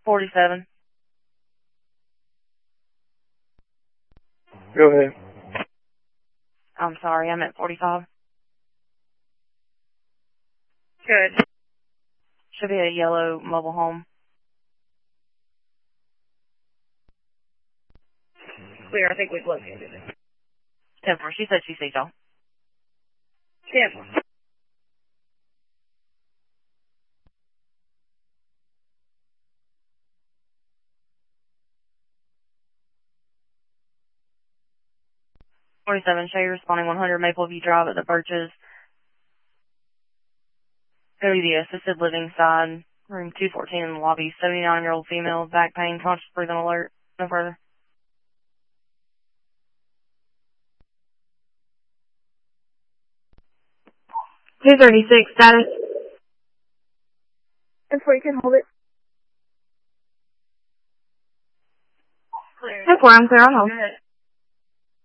47. Go ahead. I'm sorry, I'm at 45. Good. Should be a yellow mobile home. Clear, I think we've located it. 10-4. She said she sees y'all. 10-4. Shay responding 100 Maple View Drive at the Birches. Go to the assisted living side, room 214 in the lobby. 79-year-old female, back pain, conscious breathing alert. No further. 236 status. 10-4, you can hold it. Clear. 10-4, I'm clear on hold. Go ahead.